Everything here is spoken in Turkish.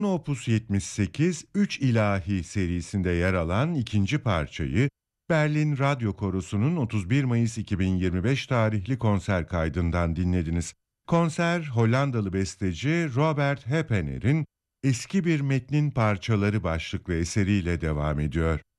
Opus 78, Üç İlahi serisinde yer alan ikinci parçayı Berlin Radyo Korosu'nun 31 Mayıs 2025 tarihli konser kaydından dinlediniz. Konser, Hollandalı besteci Robert Heppener'in Eski Bir Metnin Parçaları başlıklı eseriyle devam ediyor.